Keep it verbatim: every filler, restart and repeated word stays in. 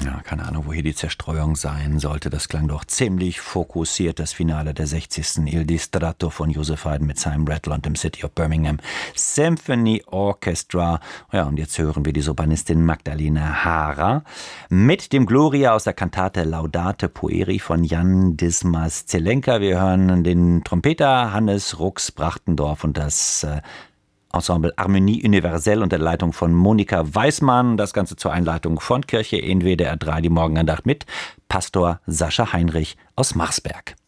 Ja, keine Ahnung, wo hier die Zerstreuung sein sollte. Das klang doch ziemlich fokussiert, das Finale der sechzigsten Il Distratto von Joseph Haydn mit Simon Rattle und dem City of Birmingham Symphony Orchestra. Ja, und jetzt hören wir die Sopranistin Magdalena Hara mit dem Gloria aus der Kantate Laudate Pueri von Jan Dismas Zelenka. Wir hören den Trompeter Hannes Rux-Brachtendorf und das äh, Ensemble Harmonie Universelle unter der Leitung von Monika Weismann. Das Ganze zur Einleitung von Kirche in W D R drei, die Morgenandacht mit Pastor Sascha Heinrich aus Marsberg.